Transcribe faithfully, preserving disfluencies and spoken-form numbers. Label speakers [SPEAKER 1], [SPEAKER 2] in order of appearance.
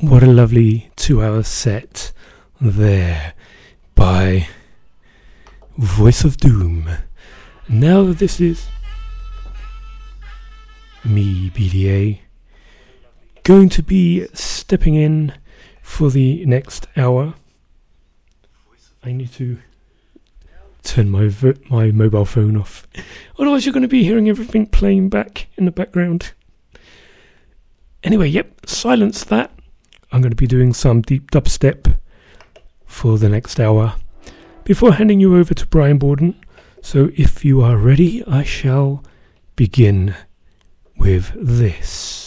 [SPEAKER 1] What a lovely two-hour set there by Voice of Doom. Now this is me, B D A, going to be stepping in for the next hour. I need to turn my vo- my mobile phone off, otherwise you're going to be hearing everything playing back in the background. Anyway, yep, silence that. I'm going to be doing some deep dubstep for the next hour before handing you over to Brian Borden. So if you are ready, I shall begin with this.